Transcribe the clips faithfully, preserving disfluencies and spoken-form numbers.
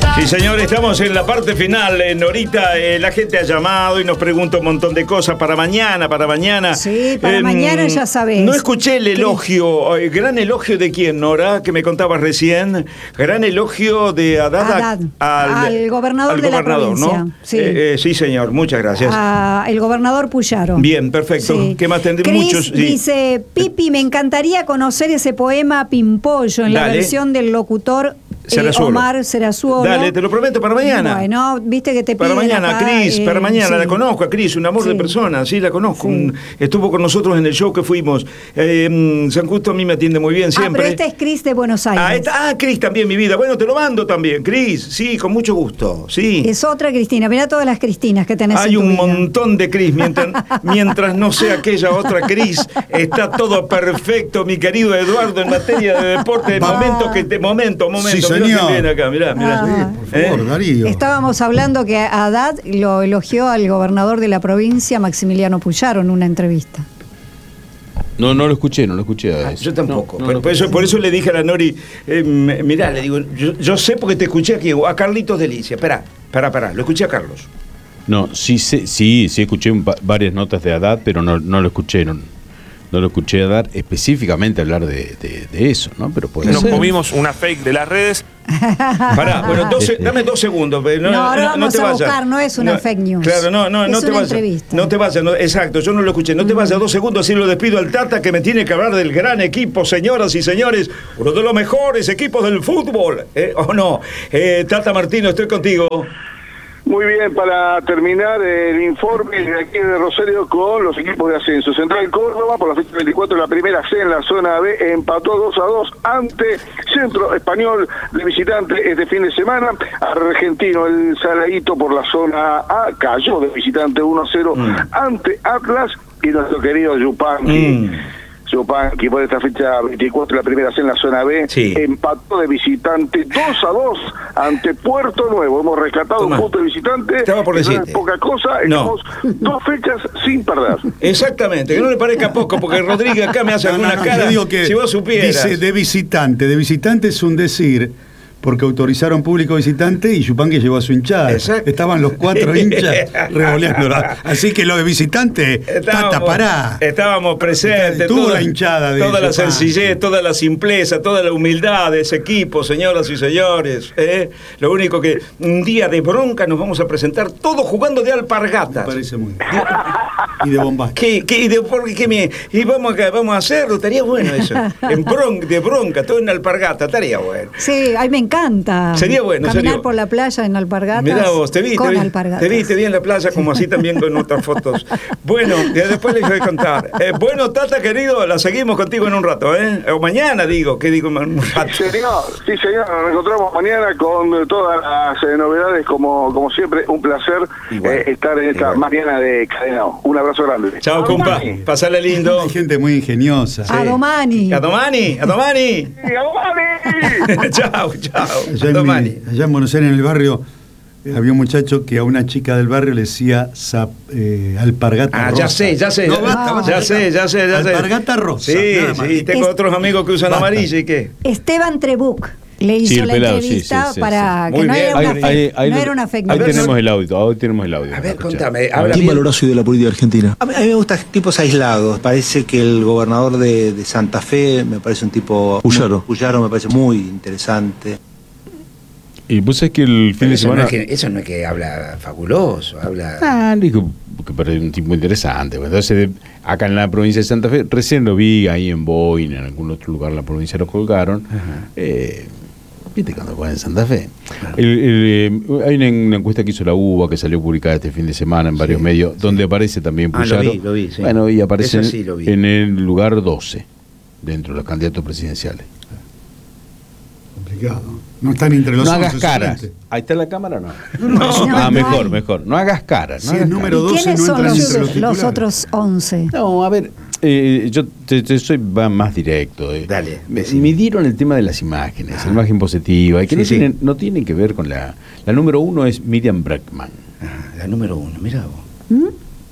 Sí, señor, estamos en la parte final. En Norita, eh, la gente ha llamado y nos pregunta un montón de cosas para mañana, para mañana. Sí, para eh, mañana ya sabés. No escuché el elogio. Eh, gran elogio de quién, Nora, que me contabas recién. Gran elogio de Haddad, Haddad al, al gobernador al de gobernador, la provincia. ¿no? Sí. Eh, eh, sí, señor, muchas gracias. A el gobernador Puyaro. Bien, perfecto. Sí. ¿Qué más tendré? Chris Muchos. Sí. Dice, Pipi, me encantaría conocer ese poema Pimpollo en Dale. la versión del locutor eh, Serazuolo. Omar Serazuolo. Dale, te lo prometo para mañana. Bueno, viste que te Para piden mañana, acá, Cris, eh, para mañana, sí. la conozco a Cris, un amor Sí. de persona, sí, la conozco. Sí. Un, estuvo con nosotros en el show que fuimos. Eh, San Justo a mí me atiende muy bien siempre. Ah, pero esta es Cris de Buenos Aires. Ah, esta, ah, Cris también, mi vida. Bueno, te lo mando también, Cris, sí, con mucho gusto, sí. Es otra Cristina, mirá todas las Cristinas que tenés Hay en tu un vida. montón de Cris, mientras, mientras no sea aquella otra Cris, está todo perfecto, mi querido Eduardo, en materia de deporte. De Va. momento, que te, momento, momento. Sí, Mirá señor. quién viene acá, mirá, mirá. Ah. Por favor, ¿Eh? Darío. Estábamos hablando que Haddad lo elogió al gobernador de la provincia, Maximiliano Puyaro, en una entrevista. No, no lo escuché, no lo escuché. Ah, yo tampoco. No, no por, lo por eso, escuché. por eso le dije a la Nori, eh, mirá, le digo, yo, yo sé porque te escuché aquí, a Carlitos Delicia. Esperá, pará, pará, lo escuché a Carlos. No, sí, sí, sí, sí escuché un, varias notas de Haddad, pero no, no lo escuché, no, no lo escuché a dar específicamente hablar de, de, de eso, ¿no? Pero puede Nos ser. comimos una fake de las redes. Pará, bueno, dos, dame dos segundos. No, No, ahora vamos te a vayas. buscar, no es una fake news. Claro, no, no, Es no te una vayas. entrevista. No te vayas, no, exacto, yo no lo escuché. No te vayas dos segundos, así lo despido al Tata, que me tiene que hablar del gran equipo, señoras y señores, uno de los mejores equipos del fútbol. ¿Eh? ¿O no? Eh, Tata Martino, estoy contigo. Muy bien, para terminar el informe de aquí de Rosario con los equipos de ascenso. Central Córdoba, por la fecha veinticuatro, la primera C en la zona B, empató dos a dos ante Centro Español de visitante este fin de semana. Argentino, el Saladito, por la zona A, cayó de visitante uno a cero mm. ante Atlas, y nuestro querido Yupanqui. Mm. Yupanqui por esta fecha veinticuatro, la primera C en la zona B, sí. empató de visitante dos a dos ante Puerto Nuevo. Hemos rescatado Toma. un punto de visitante. Estaba por decirte. No es poca cosa, no. estamos dos fechas sin perder. Exactamente, que no le parezca poco, porque Rodríguez acá me hace No, alguna no, no, cara. yo digo que si vos supieras. Dice de visitante, de visitante es un decir, porque autorizaron público visitante y Yupanqui llevó a su hinchada. Exacto. Estaban los cuatro hinchas revoleando. Así que lo de visitante, Tata, pará. Estábamos presentes. Tuvo toda la hinchada de Toda la Yupanqui. sencillez, toda la simpleza, toda la humildad de ese equipo, señoras y señores. ¿eh? Lo único que un día de bronca nos vamos a presentar todos jugando de alpargatas. Me parece muy bien. Y de bombas. ¿Qué, qué, y, de, por, qué me, y vamos, a, vamos a hacerlo, estaría bueno eso. En bron, de bronca, todo en alpargata, estaría bueno. Sí, ay, me encanta. Sería bueno, Caminar serio. por la playa en alpargatas. Mirá vos, te vi, con te vi, alpargatas. te vi, te vi en la playa, como así también con otras fotos. Bueno, ya después les voy a contar. Eh, bueno, Tata, querido, la seguimos contigo en un rato, ¿eh? O mañana, digo, ¿qué digo? En un rato. Sí, señor, sí, señor, nos encontramos mañana con todas las eh, novedades, como como siempre, un placer eh, estar en esta Igual. mañana de Cadena O. Un abrazo grande. Chao, compa, pasale lindo. Hay gente muy ingeniosa. A Domani. A Domani, a Domani. ¡Sí, Domani! Chao, chao. Allá en, Domani. mi- allá en Buenos Aires, en el barrio, eh, había un muchacho que a una chica del barrio le decía zap- eh, alpargata Ah, rosa. ya sé, ya sé. No, ya, basta, basta, ya basta. sé, ya sé, ya sé. Alpargata rosa. Sí, nada más. sí, tengo Es- otros amigos que usan Basta. amarilla y qué. Esteban Trebuch le hizo Sí, el la pelado, sí, entrevista sí, sí, para sí. que Muy no bien. era Ahí, una ahí, fake, ahí no lo- era una fake ahí news. tenemos el audio, ahí tenemos el audio. A ver, Escuchá. contame, habla ¿Quién bien. valorás hoy de la política argentina? A mí, a mí me gustan tipos aislados. Parece que el gobernador de, de Santa Fe me parece un tipo... Puyaro. Puyaro me parece muy interesante. Y pues es que el fin Pero de eso, no semana... es que, eso no es que habla fabuloso, habla... Ah, dijo que parece un tipo interesante. Entonces, de- acá en la provincia de Santa Fe, recién lo vi ahí en Boina, en algún otro lugar la provincia lo colgaron. Eh, ¿Viste cuando juegan en Santa Fe? El- el, eh, hay una, una encuesta que hizo la U B A que salió publicada este fin de semana en varios Sí, medios, sí. donde aparece también Ah, lo Puyaro. vi, lo vi, sí. Bueno, y aparece Eso sí lo vi. en el lugar doce, dentro de los candidatos presidenciales. Complicado. No están entre los No once, hagas caras. suplentes. ¿Ahí está la cámara o no? No, no, eso ah, no mejor, hay. mejor. No hagas caras. No Sí, hagas el número caras. ¿Y doce quiénes no son entran los, entre los los titulares. otros once? No, a ver, eh, yo te, te soy va más directo. eh. Dale, Me, decime. me dieron el tema de las imágenes, la imagen positiva, y que Sí, no, sí. tienen, no tienen que ver con la... La número uno es Miriam Bregman. Ah, la número uno, mira vos.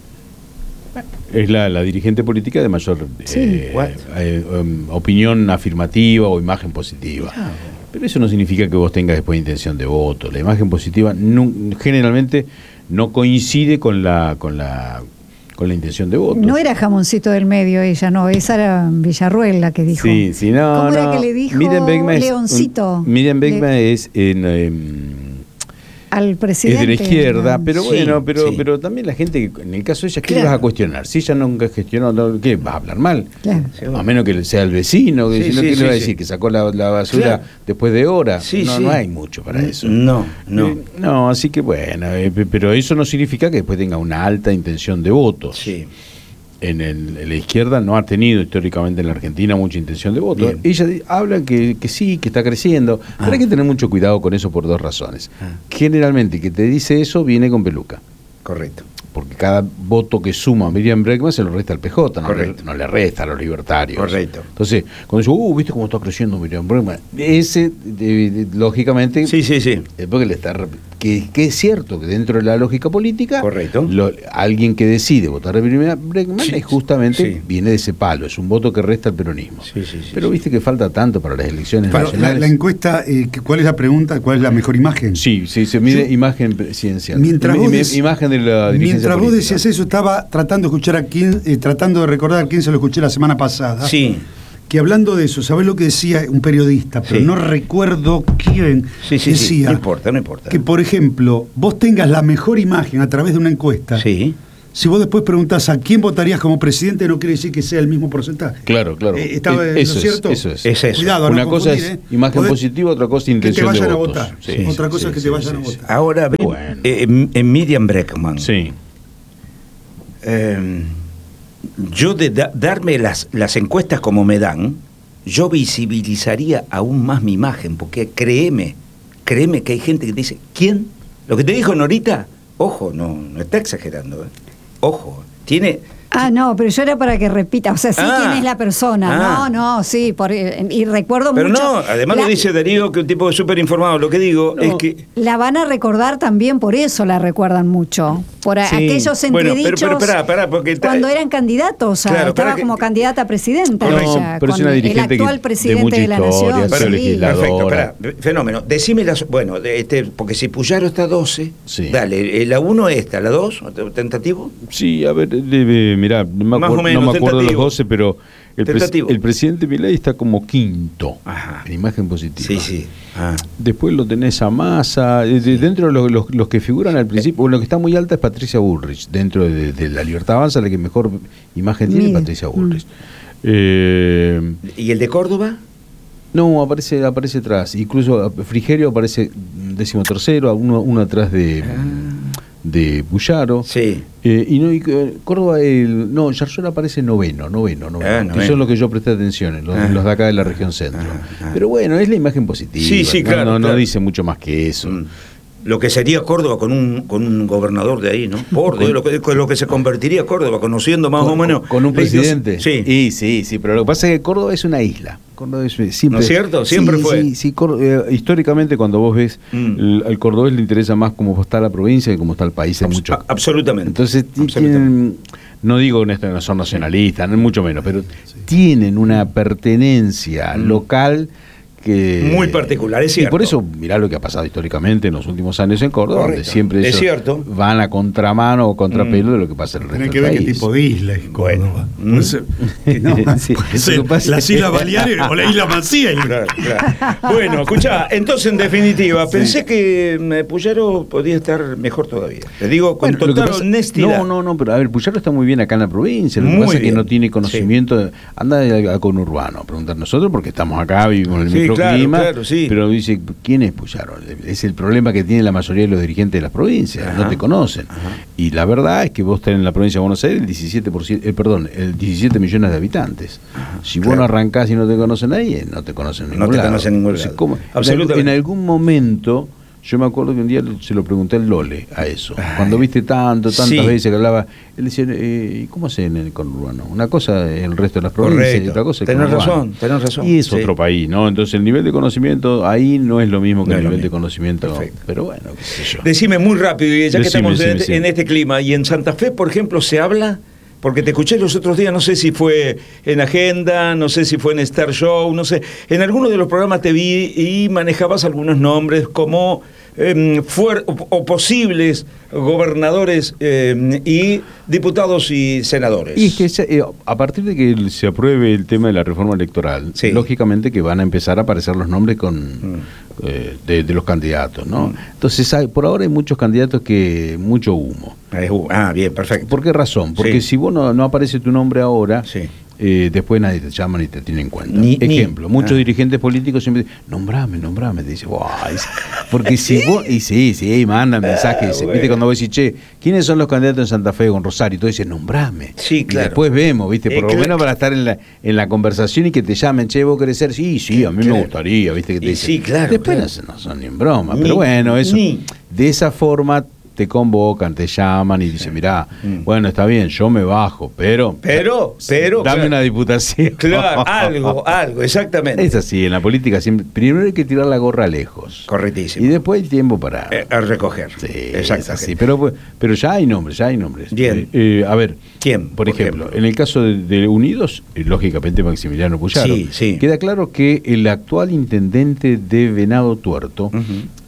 Es la, la dirigente política de mayor Sí. eh, What? eh, um, opinión afirmativa o imagen positiva. Mirá vos. Pero eso no significa que vos tengas después intención de voto. La imagen positiva no, generalmente no coincide con la con la con la intención de voto. No era Jamoncito del Medio ella, no, esa era Villarruel la que dijo. Sí, sí, no, ¿Cómo no. era que le dijo Miriam Bregman Leoncito? Es, Miriam Bregman Le, es en... en al presidente. Es de la izquierda, no. pero Sí, bueno, pero sí. pero también la gente, en el caso de ella, ¿qué Claro. le vas a cuestionar? Si ella nunca gestionó, no, ¿qué? ¿Vas a hablar mal? Claro. A menos que sea el vecino, que Sí, si no, sí, ¿qué sí, le va a sí. decir? Que sacó la, la basura Claro. después de horas. Sí, no, sí. no hay mucho para eso. No, no. Eh, no, así que bueno, eh, pe- pero eso no significa que después tenga una alta intención de votos. Sí. En, el- en la izquierda no ha tenido históricamente en la Argentina mucha intención de voto. Bien. Ella di- habla que, que sí, que está creciendo, Ah. pero hay que tener mucho cuidado con eso por dos razones. Ah. Generalmente, que te dice eso viene con peluca, Correcto. porque cada voto que suma Miriam Bregman se lo resta al P J, no, le, Correcto. no le resta a los libertarios. Correcto. Entonces, cuando dice, uh, ¿viste cómo está creciendo Miriam Bregman? Ese, de- de- lógicamente, Sí, sí, sí. es porque le está rep- que, que es cierto que dentro de la lógica política, Correcto. lo- alguien que decide votar a Miriam Bregman Sí. es justamente Sí. viene de ese palo, es un voto que resta al peronismo. Sí, sí, sí, Pero sí. viste que falta tanto para las elecciones Pero la, nacionales. la encuesta, eh, que- ¿cuál es la pregunta? ¿Cuál es la mejor imagen? Sí, sí, se mide Yo- imagen presidencial. Mientras Im- vos im- dec- imagen de la dirigencia Mientras vos política. decías eso, estaba tratando de escuchar a quién, eh, tratando de recordar a quién se lo escuché la semana pasada. Sí. Que hablando de eso, ¿sabés lo que decía un periodista? Pero Sí. no recuerdo quién Sí, sí, sí. decía No importa, no importa. que, por ejemplo, vos tengas la mejor imagen a través de una encuesta. Sí. Si vos después preguntás a quién votarías como presidente, no quiere decir que sea el mismo porcentaje. Claro, claro. Eh, ¿estaba Eh, ¿no eso es cierto? Es, eso es. Es eso. Cuidado, Una no cosa confundir, es ¿eh? imagen Podés- positiva, otra cosa que te intención vayan de a votos. votar. Sí, Otra sí, cosa es que sí, te vayan sí, a sí. votar. Ahora, ven, Bueno. eh, en, en Miriam Bregman, Sí. eh, yo de da- darme las, las encuestas como me dan, yo visibilizaría aún más mi imagen, porque créeme, créeme que hay gente que te dice, ¿quién? Lo que te dijo Norita, ojo, no, no está exagerando, ¿eh? Ojo, tiene... Ah, no, pero yo era para que repita, o sea, sí, Ah. quién es la persona. Ah. No, no, sí, por, y recuerdo Pero mucho. no, además la, lo dice Darío, que es un tipo súper informado, lo que digo No. es que... La van a recordar también, por eso la recuerdan mucho. Por a- Sí. aquellos Bueno, pero- entredichos pero pará, pará, porque está- cuando eran candidatos, o sea, Claro, estaba pará que- como candidata a presidenta. Correcto. o sea, Pero es con una el dirigente que- actual de presidente mucha de la historia, nación. pero sí. legisladora. Perfecto, Ahora. pará, fenómeno. Decime las. Bueno, de este, porque si Puyaro está doce, Sí. dale, eh, la uno esta, la dos, tentativo. Sí, a ver, eh, mirá, no me, Más acuer- o menos, no me acuerdo de los tentativo. doce, pero el, pres- Tentativo. el presidente Milei está como quinto Ajá. en imagen positiva. Sí, sí. Ah. Después lo tenés a Massa, eh, de- dentro de los, los- los que figuran al principio, bueno, lo que está muy alta es Patricia Bullrich, dentro de, de la Libertad Avanza, la que mejor imagen tiene es Mire. Patricia Bullrich. Eh, ¿Y el de Córdoba? no, aparece aparece atrás, incluso a- Frigerio aparece décimo tercero, uno, uno atrás de, de Bullaro. Sí. Eh, y no, y, eh, Córdoba, el, no, Yarlora aparece noveno, noveno, noveno. Ah, que noveno. eso es lo que yo presté atención, en los, Ah. los de acá de la región centro. Ah, ah. Pero bueno, es la imagen positiva. Sí, sí, no, claro, No, no claro. dice mucho más que eso. Mm. Lo que sería Córdoba con un, con un gobernador de ahí, ¿no? Por Dios, lo que, con lo que se convertiría Córdoba, conociendo más Con, o menos. con un la idiosincrasia- presidente. Sí. Y, sí, sí, pero lo que pasa es que Córdoba es una isla. Córdoba es, siempre, ¿No es cierto? Siempre Sí, fue. Sí, sí, Cór- eh, históricamente cuando vos ves, Mm. el- al cordobés le interesa más cómo está la provincia que cómo está el país. en Abs- mucho. a- absolutamente. Entonces ti- Absolutamente. tienen, no digo en esto no son nacionalistas, no mucho menos, pero tienen una pertenencia Mm. local que Muy particular, es Y cierto. por eso mirá lo que ha pasado históricamente en los últimos años en Córdoba, donde Correcto. siempre Es ellos cierto. van a contramano o contrapelo de lo que pasa en el resto Tiene que del ver país. qué tipo de isla es Córdoba. Mm. Puede ser, que no, Sí, puede lo ser que pasa- las Islas Baleares o la Isla Mancía. Claro, claro. Bueno, escuchá, entonces en definitiva, pensé que mm, Puyaro podía estar mejor todavía. Te digo con Bueno, lo que total pasa- honestidad. No, no, no, pero a ver, Puyaro está muy bien acá en la provincia. Lo que Muy pasa es que bien. no tiene conocimiento. de- anda al, al conurbano a preguntar nosotros porque estamos acá, vivimos en el Sí, microclima. claro, claro, sí. Pero dice, ¿quién es Puyaro? Es el problema que tiene la mayoría de los dirigentes de las provincias. Ajá. No te conocen. Y la verdad es que vos tenés en la provincia de Buenos Aires el diecisiete por ciento, eh, perdón, el diecisiete millones de habitantes. Si vos claro. no arrancás y no te conoce nadie, no te conocen en No ningún te lado. conocen en ningún Entonces, lado. ¿cómo? Absolutamente. En algún momento, yo me acuerdo que un día se lo pregunté al Lole a eso. Cuando viste tanto, tantas sí. veces que hablaba, él decía, eh, ¿y cómo hacen en el conurbano? Una cosa en el resto de las provincias y Correcto. otra cosa el Tenés conurbano. razón, tenés razón. Y es Sí. otro país, ¿no? Entonces el nivel de conocimiento ahí no es lo mismo que No el es lo nivel de mismo. conocimiento. Perfecto. Pero bueno, qué sé yo. Decime muy rápido, y ya que Decime, estamos en, decime, este- decime. en este clima, y en Santa Fe, por ejemplo, se habla Porque te escuché los otros días, no sé si fue en Agenda, no sé si fue en Star Show, no sé. En alguno de los programas te vi y manejabas algunos nombres como eh, fuer, o, o posibles gobernadores eh, y diputados y senadores. Y es que se, eh, a partir de que se apruebe el tema de la reforma electoral, sí. lógicamente que van a empezar a aparecer los nombres con mm. eh, de, de los candidatos, ¿no? Mm. Entonces, hay, por ahora hay muchos candidatos que mucho humo. Ah, bien, perfecto. ¿Por qué razón? Porque sí. si vos no, no aparece tu nombre ahora, sí. eh, después nadie te llama ni te tiene en cuenta. Ni, Ejemplo, ni, muchos ah. dirigentes políticos siempre dicen, nombrame, nombrame, te dice, porque si vos, y sí, sí, mandan mensajes, ah, bueno. viste, cuando vos decís, che, ¿quiénes son los candidatos en Santa Fe con Rosario? Y tú dices, nombrame. Sí, claro. Y después vemos, viste, por eh, lo claro. menos para estar en la, en la conversación y que te llamen, che, vos querés ser, sí, sí, a mí claro. me gustaría, viste, que te y dicen. Sí, claro. Después claro. No, no son ni en broma, ni, pero bueno, eso, ni. de esa forma te convocan, te llaman y sí. dicen, mirá, mm. bueno, está bien, yo me bajo, pero... Pero, pero... Dame claro. una diputación. Claro, algo, algo, exactamente. Es así, en la política siempre... Primero hay que tirar la gorra lejos. Correctísimo. Y después el tiempo para... Eh, a recoger. Sí, exacto. Sí, pero, pero ya hay nombres, ya hay nombres. Bien. Eh, eh, a ver, ¿quién? Por, por ejemplo, ejemplo, en el caso de, de Unidos, eh, lógicamente Maximiliano Puyaro, sí, sí. queda claro que el actual intendente de Venado Tuerto, uh-huh.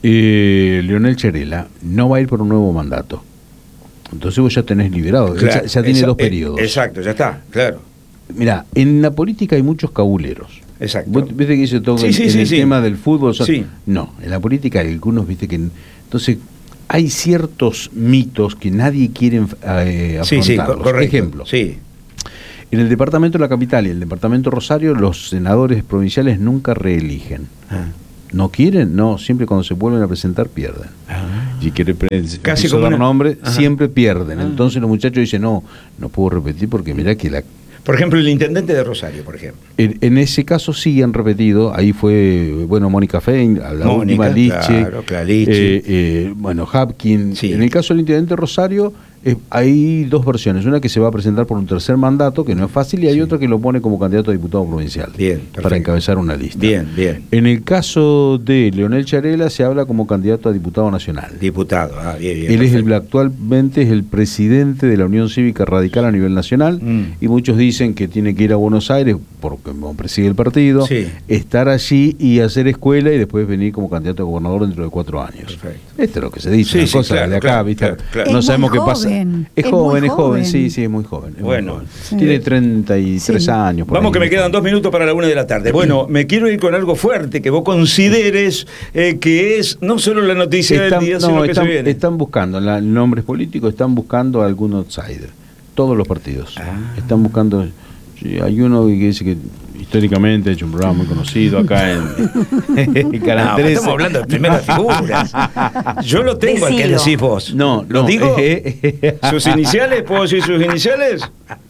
eh, Leonel Cherela, no va a ir por un nuevo mandato. Entonces vos ya tenés liberado, claro, ya, ya tiene esa, dos periodos. Exacto, ya está, claro. Mirá, en la política hay muchos cabuleros. Exacto. ¿Vos viste que dice todo sí, en, sí, en sí, el sí. tema del fútbol? Son, sí. No, en la política hay algunos, viste que... Entonces, hay ciertos mitos que nadie quiere eh, afrontarlos. Sí, sí, correcto. Por ejemplo, sí. en el departamento de la capital y el departamento Rosario, los senadores provinciales nunca reeligen. Ah. ¿No quieren? No, siempre cuando se vuelven a presentar pierden. Ah. Si quiere casi como dar una... nombre, Ajá. siempre pierden. Ah. Entonces los muchachos dicen, no, no puedo repetir porque mirá que la... Por ejemplo, el intendente de Rosario, por ejemplo. En, en ese caso sí han repetido, ahí fue, bueno, Mónica Fein, la Mónica, última Liche, claro, Claliche. eh, eh, bueno, Hapkin. Sí. En el caso del intendente de Rosario, eh, hay dos versiones, una que se va a presentar por un tercer mandato, que no es fácil, y hay sí. otra que lo pone como candidato a diputado provincial, bien, perfecto. para encabezar una lista. Bien, bien. En el caso de Leonel Cherela se habla como candidato a diputado nacional. Diputado, ah, bien, bien. Él perfecto. es el, actualmente es el presidente de la Unión Cívica Radical a nivel nacional, mm. y muchos dicen que tiene que ir a Buenos Aires, porque presigue el partido, sí. estar allí y hacer escuela y después venir como candidato a gobernador dentro de cuatro años. Perfecto. Esto es lo que se dice, sí, una sí, cosa claro, de acá, claro, ¿viste? Claro, claro. No es sabemos qué joven. pasa. Es, es joven, es joven, joven, sí, sí, es muy joven. Es bueno, muy joven. Sí. Tiene treinta y tres sí. años. Por Vamos ahí, que me quedan dos minutos para la una de la tarde. Bueno, me quiero ir con algo fuerte que vos consideres eh, que es no solo la noticia están, del día, no, sino están, que se viene. Están buscando, la, nombres políticos, están buscando a algún outsider. Todos los partidos. Ah. Están buscando... Sí, hay uno que dice que históricamente ha hecho un programa muy conocido acá en, en Canal no, trece. Estamos hablando de primeras figuras. Yo lo tengo al que decís vos. No, ¿Lo no, digo? Eh, ¿Sus iniciales? ¿Puedo decir sus iniciales?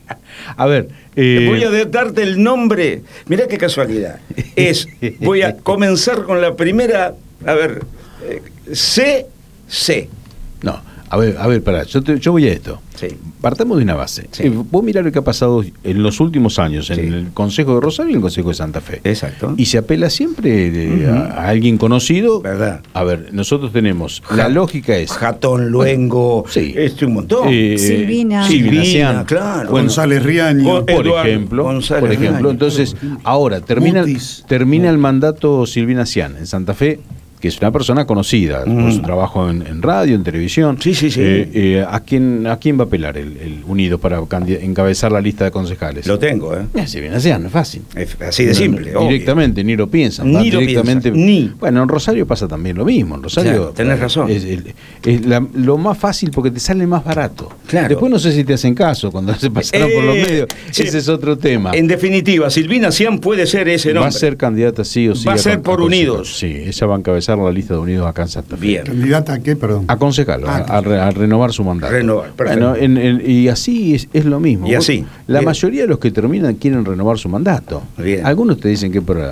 A ver. Eh, voy a darte el nombre. Mirá qué casualidad. Es, voy a comenzar con la primera. A ver. Eh, C C. No, a ver, a ver, pará. Yo, te, yo voy a esto. Sí. Partamos de una base. Sí. Eh, vos mirá lo que ha pasado en los últimos años en sí. el Consejo de Rosario y el Consejo de Santa Fe. Exacto. Y se apela siempre de, uh-huh. a, a alguien conocido. ¿Verdad? A ver, nosotros tenemos. Ja, la lógica es. Jatón, Luengo. Sí. Este un montón. Eh, Silvina. Silvina, Silvina claro. Bueno, González Riaño. Con, por Eduardo, ejemplo. González por ejemplo. Riaño. Entonces, ahora termina, Mutis. termina el mandato Silvina Cian en Santa Fe, que es una persona conocida mm. por su trabajo en, en radio, en televisión. Sí, sí, sí. Eh, eh, ¿a, quién, ¿A quién va a apelar el, el Unido para encabezar la lista de concejales? Lo tengo, ¿eh? Eh, si bien así, no es fácil. Es así de simple. No, no, directamente, ni lo piensan. Ni lo directamente. piensan. Ni. Bueno, en Rosario pasa también lo mismo. En Rosario. Claro, tenés razón. Es, es, es la, lo más fácil porque te sale más barato. Claro. Después no sé si te hacen caso cuando se pasaron eh, por los medios. Sí. Ese es otro tema. En definitiva, Silvina Cian puede ser ese nombre. Va a ser candidata sí o sí. Va a, a ser por Unidos. Sí, ella va a encabezar la lista de Unidos acá en Santa Fe. Bien. ¿Candidata a qué, perdón? A concejal, ah, a, a, re, a renovar su mandato. Renovar, perfecto. Bueno, en, en, y así es, es lo mismo. Y así. La bien. mayoría de los que terminan quieren renovar su mandato. Bien. Algunos te dicen que para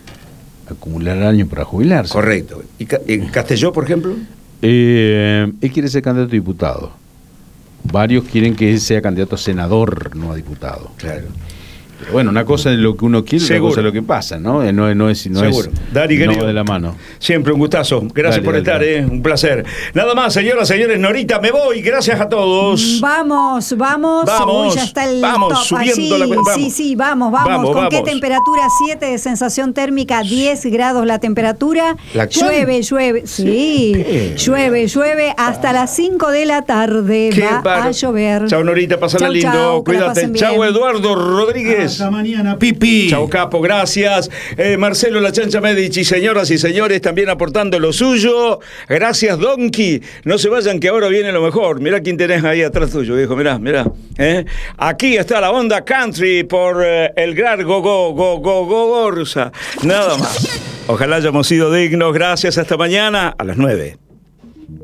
acumular años para jubilarse. Correcto. ¿Y en Castelló, por ejemplo? Eh, él quiere ser candidato a diputado. Varios quieren que él sea candidato a senador, no a diputado. Claro. Bueno, una cosa es lo que uno quiere, Seguro. otra cosa es lo que pasa, ¿no? Eh, No, no es, no es Seguro. Dari, no querido. de la mano. Siempre un gustazo. Gracias Dale, por dale, estar, dale. ¿eh? Un placer. Nada más, señoras, señores. Norita, me voy. Gracias a todos. Vamos, vamos. Vamos, Uy, ya está el vamos, top subiendo allí. la- vamos. Sí, sí, vamos, vamos. Vamos, ¿Con qué vamos. temperatura? siete de sensación térmica, diez grados la temperatura. ¿La acción? Llueve, llueve. Sí, Qué llueve, llueve hasta las cinco de la tarde. Qué Va bar- a llover. Chao, Norita, pasala Chau, lindo. chau, que la Cuídate. pasen bien. Chao, Eduardo Rodríguez. Hasta mañana, Pipi. Chao, Capo, gracias. Eh, Marcelo La Chancha Medici, señoras y señores, también aportando lo suyo. Gracias, Donkey. No se vayan, que ahora viene lo mejor. Mirá quién tenés ahí atrás tuyo, viejo. Mirá, mirá. ¿eh? Aquí está la onda country por eh, el gran Gogo, Gogo, Gogo, Gorza. Nada más. Ojalá hayamos sido dignos. Gracias. Hasta mañana a las nueve.